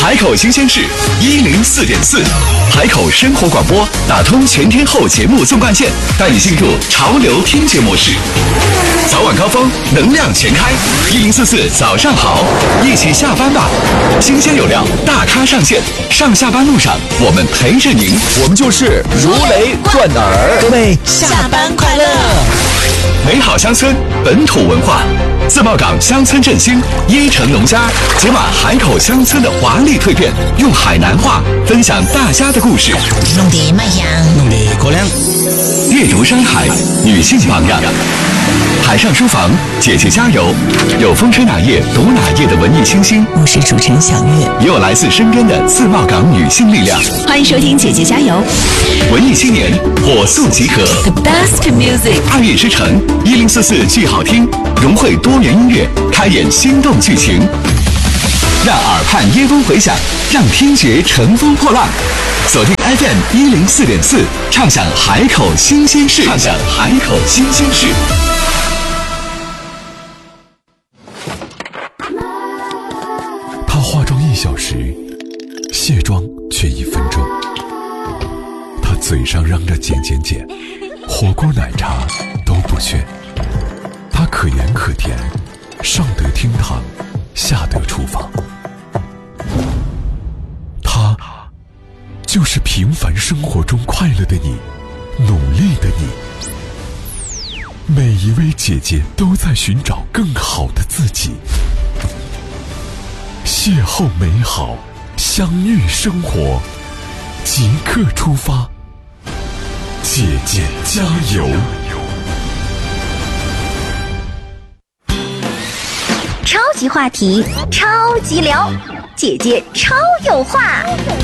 海口新鲜事104.4，海口生活广播打通全天候节目纵贯线，带你进入潮流听觉模式。早晚高峰能量全开，1044早上好，一起下班吧。新鲜有料，大咖上线，上下班路上我们陪着您， 我们就是如雷贯耳。 各位下班快乐！ 美好乡村，本土文化，自贸港乡村振兴，伊城农家解码海口乡村的华丽蜕变，用海南话分享大家的故事， 弄得卖香， 弄得过凉。 阅读山海，女性榜样。海上书房，姐姐加油！有风吹哪页读哪页的文艺清新， 我是主持人小月， 也有来自身边的自贸港女性力量。 欢迎收听姐姐加油！ 文艺青年火速集合 ，The best music， 2月之城1044剧好听，融汇多元音乐，开演心动剧情，让耳畔耶风回响，让听觉乘风破浪。锁定 FM 104.4，畅享海口新鲜事，畅享海口新鲜事。 她化妆1小时，卸妆却1分钟。她嘴上嚷着减减减，火锅奶茶都不缺。她可盐可甜，上得厅堂，下得厨房。她就是平凡生活中快乐的你，努力的你。每一位姐姐都在寻找更好的自己。邂逅美好，相遇生活，即刻出发。姐姐加油！ 超级话题，超级聊，姐姐超有话。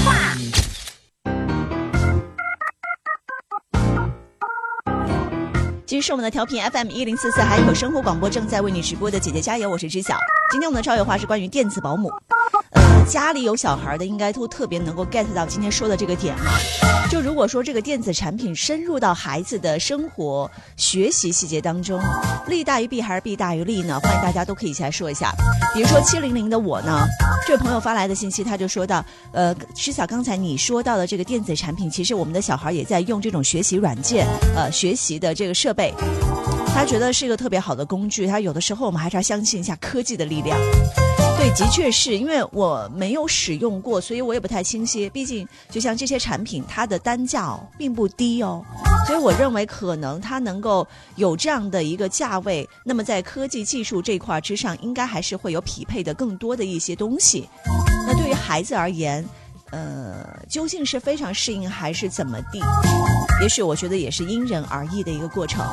继续是我们的调频 FM 1044海口生活广播正在为你直播的姐姐加油，我是知晓。今天我们的超有话是关于电子保姆。家里有小孩的应该都特别能够 get 到今天说的这个点哈。就如果说这个电子产品深入到孩子的生活学习细节当中，利大于弊还是弊大于利呢？欢迎大家都可以一起来说一下。比如说700的我呢，这位朋友发来的信息，他就说到知晓刚才你说到的这个电子产品，其实我们的小孩也在用这种学习软件学习的这个设备，他觉得是一个特别好的工具。他有的时候我们还是要相信一下科技的力量。对，的确是因为我没有使用过，所以我也不太清晰。毕竟就像这些产品，它的单价并不低哦，所以我认为可能它能够有这样的一个价位，那么在科技技术这一块之上，应该还是会有匹配的更多的一些东西。那对于孩子而言，究竟是非常适应还是怎么地？也许我觉得也是因人而异的一个过程。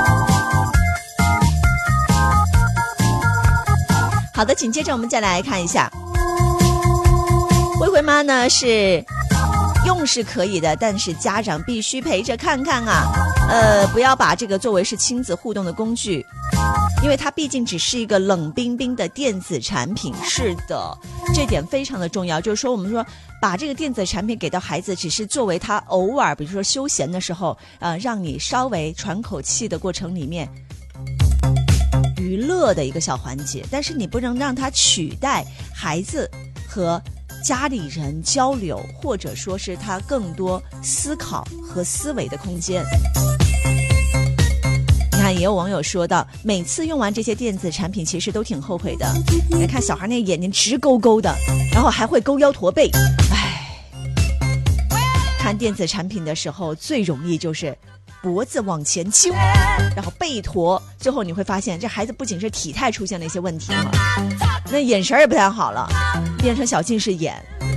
好的，紧接着我们再来看一下，灰灰妈呢是用是可以的，但是家长必须陪着看看啊，不要把这个作为是亲子互动的工具，因为它毕竟只是一个冷冰冰的电子产品。是的，这点非常的重要，就是说我们说把这个电子产品给到孩子，只是作为他偶尔比如说休闲的时候让你稍微喘口气的过程里面娱乐的一个小环节，但是你不能让它取代孩子和家里人交流，或者说是他更多思考和思维的空间。你看，也有网友说到，每次用完这些电子产品其实都挺后悔的。你看小孩那眼睛直勾勾的，然后还会勾腰驼背，看电子产品的时候最容易就是脖子往前倾，然后背驼，最后你会发现这孩子不仅是体态出现了一些问题了，那眼神也不太好了，变成小近视眼。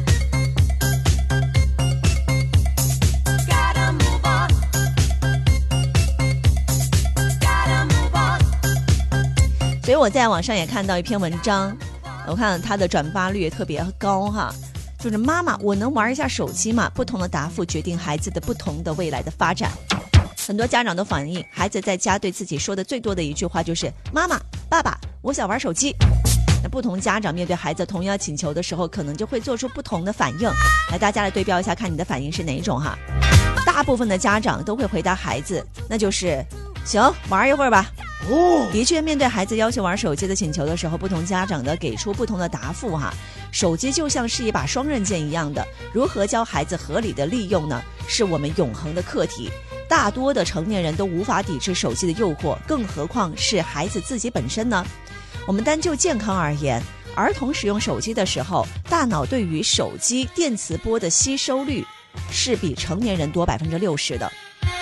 所以我在网上也看到一篇文章，我看它的转发率也特别高哈，就是妈妈，我能玩一下手机吗？不同的答复决定孩子的不同的未来的发展。很多家长都反映，孩子在家对自己说的最多的一句话就是妈妈爸爸我想玩手机。那不同家长面对孩子同样请求的时候，可能就会做出不同的反应。来，大家来对标一下，看你的反应是哪种哈。大部分的家长都会回答孩子，那就是行，玩一会儿吧。的确，面对孩子要求玩手机的请求的时候，不同家长的给出不同的答复哈。 手机就像是一把双刃剑一样的，如何教孩子合理的利用呢？是我们永恒的课题。大多的成年人都无法抵制手机的诱惑，更何况是孩子自己本身呢？我们单就健康而言，儿童使用手机的时候，大脑对于手机电磁波的吸收率是比成年人多60%的。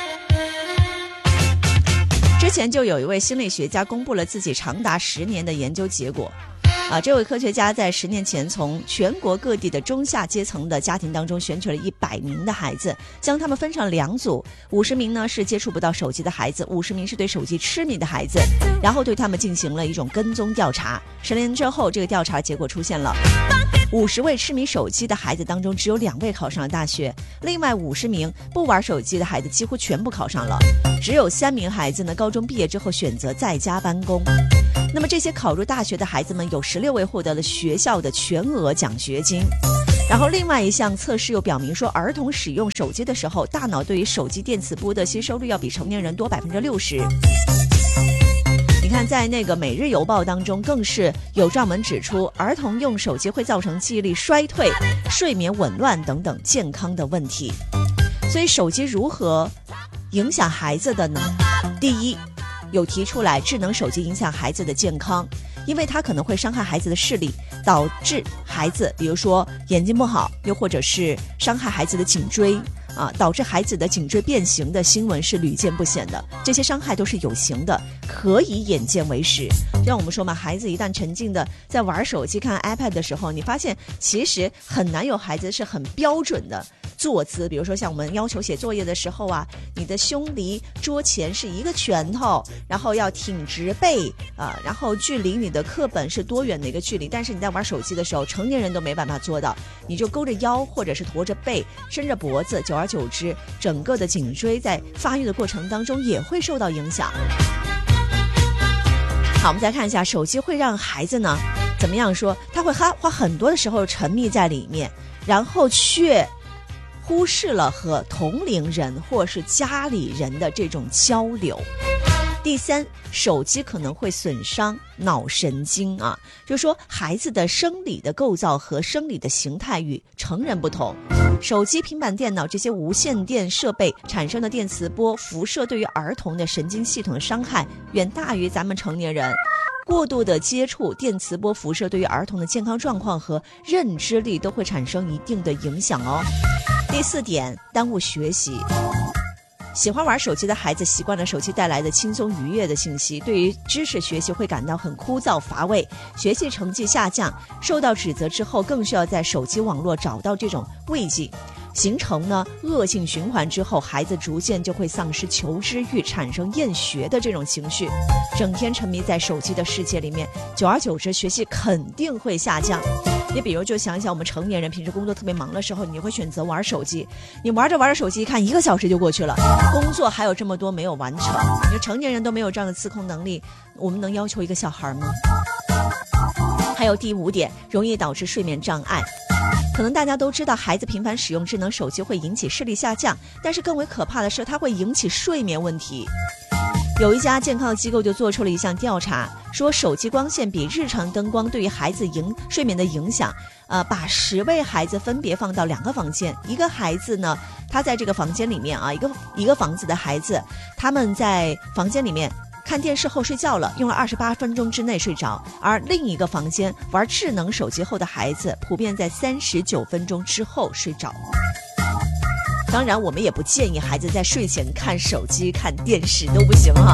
之前就有一位心理学家公布了自己长达10年的研究结果。这位科学家在10年前从全国各地的中下阶层的家庭当中选取了100名的孩子，将他们分成2组，50名呢是接触不到手机的孩子，50名是对手机痴迷的孩子，然后对他们进行了一种跟踪调查。10年之后，这个调查结果出现了，50位痴迷手机的孩子当中，只有2位考上了大学，另外50名不玩手机的孩子几乎全部考上了，只有3名孩子呢，高中毕业之后选择在家办公。那么这些考入大学的孩子们有16位获得了学校的全额奖学金。然后另外一项测试又表明说，儿童使用手机的时候，大脑对于手机电磁波的吸收率要比成年人多60%。你看，在那个《每日邮报》当中，更是有专门指出，儿童用手机会造成记忆力衰退、睡眠紊乱等等健康的问题。所以，手机如何影响孩子的呢？第一，有提出来智能手机影响孩子的健康，因为它可能会伤害孩子的视力，导致孩子比如说眼睛不好，又或者是伤害孩子的颈椎导致孩子的颈椎变形的新闻是屡见不鲜的。这些伤害都是有形的，可以眼见为实。就像我们说嘛，孩子一旦沉浸的在玩手机看 iPad 的时候，你发现其实很难有孩子是很标准的坐姿，比如说像我们要求写作业的时候你的胸离桌前是1个拳头，然后要挺直背然后距离你的课本是多远的一个距离。但是你在玩手机的时候，成年人都没办法做到，你就勾着腰或者是驼着背伸着脖子，久而久之整个的颈椎在发育的过程当中也会受到影响。好，我们再看一下，手机会让孩子呢怎么样说，他会花很多的时候沉迷在里面，然后却忽视了和同龄人或是家里人的这种交流。第三，手机可能会损伤脑神经就是说孩子的生理的构造和生理的形态与成人不同。手机、平板电脑这些无线电设备产生的电磁波辐射对于儿童的神经系统的伤害远大于咱们成年人。过度的接触电磁波辐射对于儿童的健康状况和认知力都会产生一定的影响第4点，耽误学习。喜欢玩手机的孩子习惯了手机带来的轻松愉悦的信息，对于知识学习会感到很枯燥乏味，学习成绩下降，受到指责之后更需要在手机网络找到这种慰藉，形成呢恶性循环之后，孩子逐渐就会丧失求知欲，产生厌学的这种情绪，整天沉迷在手机的世界里面，久而久之学习肯定会下降。也比如就想想我们成年人平时工作特别忙的时候，你会选择玩手机，你玩着手机看1个小时就过去了，工作还有这么多没有完成，你说成年人都没有这样的自控能力，我们能要求一个小孩吗？还有第5点，容易导致睡眠障碍。可能大家都知道，孩子频繁使用智能手机会引起视力下降，但是更为可怕的是它会引起睡眠问题。有一家健康机构就做出了一项调查，说手机光线比日常灯光对于孩子睡眠的影响。把10位孩子分别放到2个房间，一个孩子呢，他在这个房间里面一个房子的孩子，他们在房间里面看电视后睡觉了，用了28分钟之内睡着，而另一个房间玩智能手机后的孩子普遍在39分钟之后睡着。当然我们也不建议孩子在睡前看手机看电视，都不行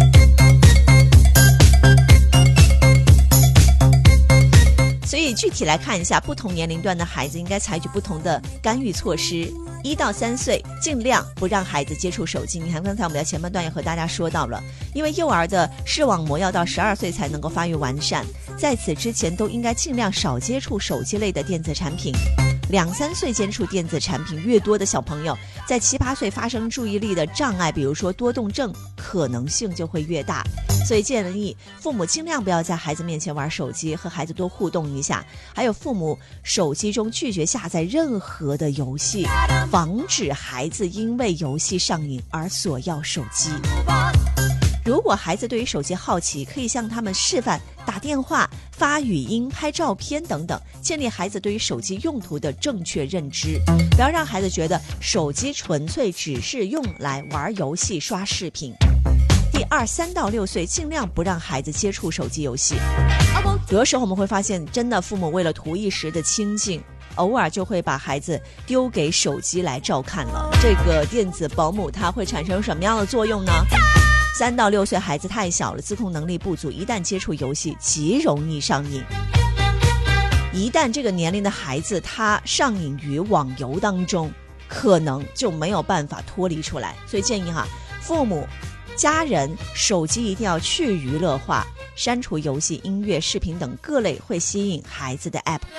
所以具体来看一下，不同年龄段的孩子应该采取不同的干预措施。1到3岁尽量不让孩子接触手机。你看刚才我们在前半段也和大家说到了，因为幼儿的视网膜要到12岁才能够发育完善，在此之前都应该尽量少接触手机类的电子产品。2、3岁接触电子产品越多的小朋友，在7、8岁发生注意力的障碍，比如说多动症，可能性就会越大。所以建议父母尽量不要在孩子面前玩手机，和孩子多互动一下。还有父母手机中拒绝下载任何的游戏，防止孩子因为游戏上瘾而索要手机。如果孩子对于手机好奇，可以向他们示范打电话、 发语音、拍照片等等，建立孩子对于手机用途的正确认知，不要让孩子觉得手机纯粹只是用来玩游戏、刷视频。第二，3到6岁尽量不让孩子接触手机游戏。有的时候我们会发现，真的父母为了图一时的清静，偶尔就会把孩子丢给手机来照看了。这个电子保姆它会产生什么样的作用呢？3到6岁孩子太小了，自控能力不足，一旦接触游戏极容易上瘾。一旦这个年龄的孩子他上瘾于网游当中，可能就没有办法脱离出来。所以建议父母家人手机一定要去娱乐化，删除游戏、音乐、视频等各类会吸引孩子的 app。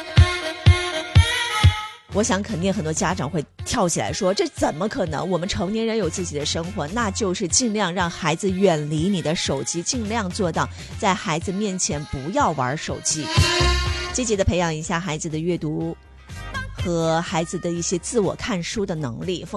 我想肯定很多家长会跳起来说，这怎么可能，我们成年人有自己的生活。那就是尽量让孩子远离你的手机，尽量做到在孩子面前不要玩手机，积极的培养一下孩子的阅读和孩子的一些自我看书的能力。